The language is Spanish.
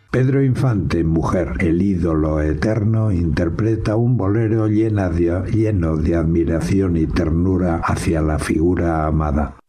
Pedro Infante, Mujer, el ídolo eterno, interpreta un bolero lleno de admiración y ternura hacia la figura amada.